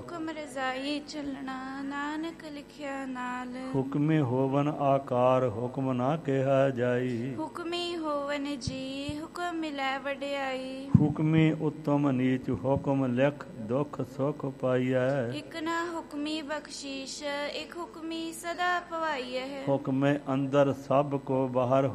ਹੁਕਮ ਰਜ਼ਾਈ ਚੱਲਣਾ, ਨਾਨਕ ਲਿਖਿਆ ਨਾਲ। ਹੁਕਮੇ ਹੋਵਨ ਆਕਾਰ, ਹੁਕਮ ਨਾ ਕਿਹਾ ਜਾਈ। ਹੁਕਮੀ ਹੋਵਨ ਜੀ, ਹੁਕਮ ਮਿਲੈ ਵਡਿਆਈ। ਹੁਕਮੇ ਉੱਤਮ ਨੀਚ, ਹੁਕਮ ਲਿਖ ਦੁਖ ਸੁਖ ਪਾਈਐ। ਇਕ ਨਾ ਹੁਕਮੀ ਬਖਸ਼ੀਸ਼, ਇਕ ਹੁਕਮੀ ਸਦਾ ਪਵਾਈਐ। ਹੁਕਮੇ ਅੰਦਰ ਸਭ ਕੋ ਬਾਹਰ